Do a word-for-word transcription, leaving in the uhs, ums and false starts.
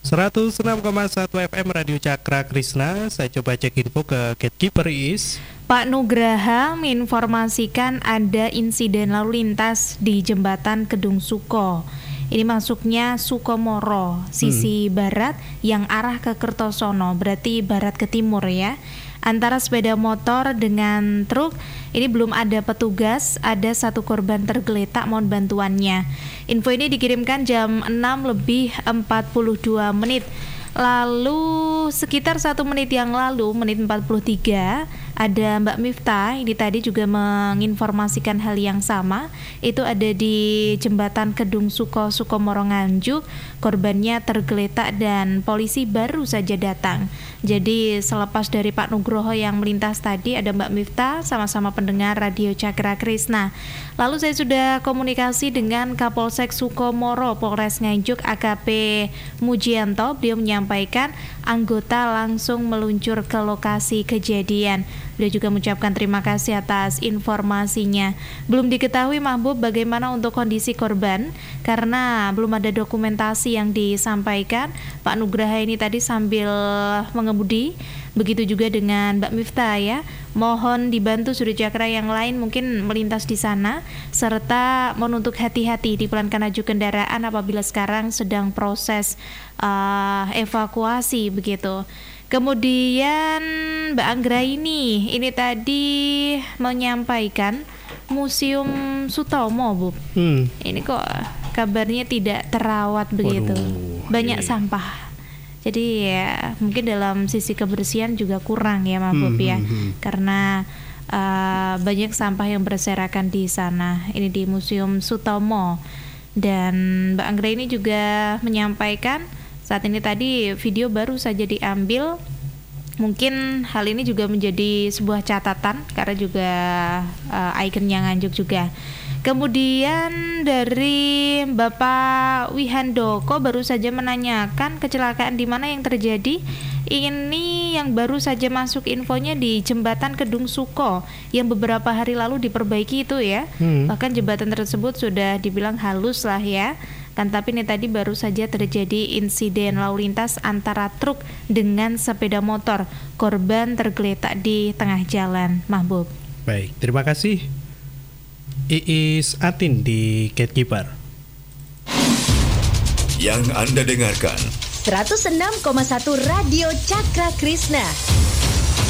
seratus enam koma satu F M Radio Cakra Krisna. Saya coba cek info ke Gatekeeper is. Pak Nugraha menginformasikan ada insiden lalu lintas di jembatan Kedung Suko. Ini masuknya Sukomoro, sisi hmm. barat yang arah ke Kertosono, berarti barat ke timur ya. Antara sepeda motor dengan truk, ini belum ada petugas, ada satu korban tergeletak, mohon bantuannya. Info ini dikirimkan jam enam lebih empat puluh dua menit. Lalu sekitar satu menit yang lalu, menit empat puluh tiga, ada Mbak Miftah, ini tadi juga menginformasikan hal yang sama. Itu ada di jembatan Kedung Suko, Sukomoro Nganjuk. Korbannya tergeletak dan polisi baru saja datang. Jadi selepas dari Pak Nugroho yang melintas tadi, ada Mbak Miftah, sama-sama pendengar Radio Cakra Krisna. Lalu saya sudah komunikasi dengan Kapolsek Sukomoro, Polres Nganjuk, A K P Mujianto. Beliau menyampaikan anggota langsung meluncur ke lokasi kejadian. Beliau juga mengucapkan terima kasih atas informasinya. Belum diketahui Mahbub bagaimana untuk kondisi korban karena belum ada dokumentasi yang disampaikan. Pak Nugraha ini tadi sambil mengemudi. Begitu juga dengan Mbak Miftah ya. Mohon dibantu Sudut Cakra yang lain mungkin melintas di sana, serta mohon untuk hati-hati dipelankan laju kendaraan apabila sekarang sedang proses uh, evakuasi begitu. Kemudian Mbak Anggra ini, ini tadi menyampaikan Museum Sutomo, Bu. Hmm. Ini kok kabarnya tidak terawat begitu. Waduh, Banyak ini. sampah. Jadi ya mungkin dalam sisi kebersihan juga kurang ya, Mahbub hmm, ya. Hmm, hmm. Karena uh, banyak sampah yang berserakan di sana. Ini di Museum Sutomo. Dan Mbak Anggra ini juga menyampaikan saat ini tadi video baru saja diambil. Mungkin hal ini juga menjadi sebuah catatan karena juga uh, ikonnya Nganjuk juga. Kemudian dari Bapak Wihandoko baru saja menanyakan kecelakaan di mana yang terjadi. Ini yang baru saja masuk infonya di jembatan Kedung Suko yang beberapa hari lalu diperbaiki itu ya. Hmm. Bahkan jembatan tersebut sudah dibilang halus lah ya. Kan tapi ini tadi baru saja terjadi insiden lalu lintas antara truk dengan sepeda motor. Korban tergeletak di tengah jalan, Mahbub. Baik, terima kasih Iis Atin di Gatekeeper. Yang Anda dengarkan seratus enam koma satu Radio Cakra Krisna.